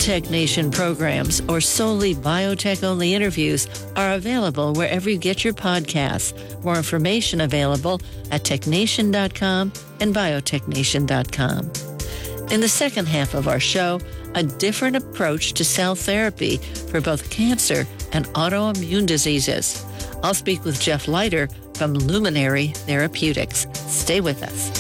Biotech Nation programs or solely biotech-only interviews are available wherever you get your podcasts. More information available at technation.com and biotechnation.com. In the second half of our show, a different approach to cell therapy for both cancer and autoimmune diseases. I'll speak with Jeff Leiter from Luminary Therapeutics. Stay with us.